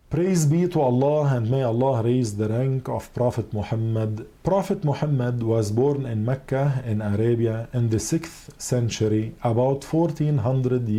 Praise be to Allah, and may Allah raise the rank of Prophet Muhammad. Prophet Muhammad was born in Mecca in Arabia in the 6th century, about 1400 years